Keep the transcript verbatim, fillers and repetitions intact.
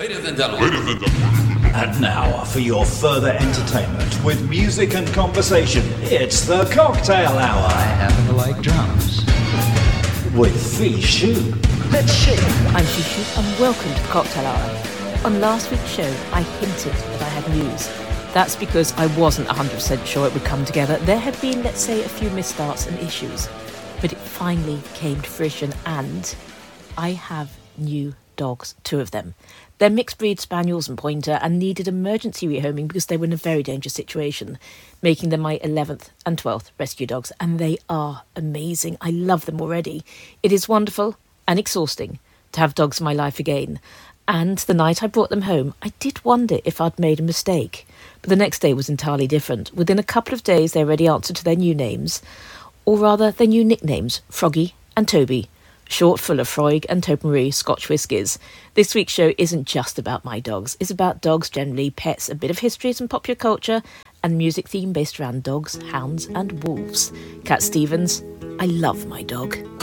Ladies and gentlemen. Ladies and gentlemen. And now, for your further entertainment with music and conversation, it's the Cocktail Hour. I happen to like drums. With Fee Shu. Let's shake. I'm Fee Shu, and welcome to the Cocktail Hour. On last week's show, I hinted that I had news. That's because I wasn't one hundred percent sure it would come together. There had been, let's say, a few misstarts and issues. But it finally came to fruition, and I have new dogs, two of them. They're mixed breed spaniels and pointer and needed emergency rehoming because they were in a very dangerous situation, making them my eleventh and twelfth rescue dogs, and they are amazing. I love them already. It is wonderful and exhausting to have dogs in my life again. And the night I brought them home, I did wonder if I'd made a mistake. But the next day was entirely different. Within a couple of days, they already answered to their new names, or rather their new nicknames, Froggy and Toby, short full of Freud and Topenry Scotch whiskies. This week's show isn't just about my dogs. It's about dogs generally, pets, a bit of history, some popular culture, and music theme based around dogs, hounds and wolves. Cat Stevens, I love my dog.